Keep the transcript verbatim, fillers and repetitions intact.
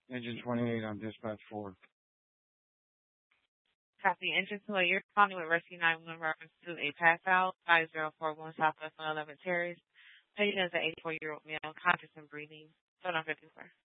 Engine twenty-eight on dispatch four. Copy. Engine two, you're responding with Rescue nine one one reference to a pass out, five zero four one Southwest one eleven Terrace. Patient is an eighty-four-year-old male, conscious and breathing. Phone on fifty-four.